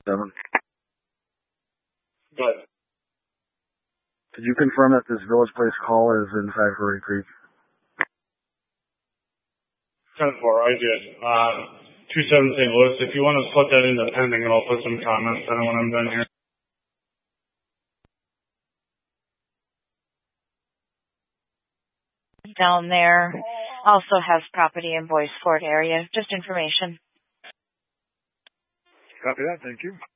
7. But Did you confirm that this Village Place call is in fact Roaring Creek? 10-4, I did. 27 St. Louis. If you want to put that into pending, and I'll put some comments on it when I'm done here. Down there also has property in Boyce Fort area. Just information. Copy that. Thank you.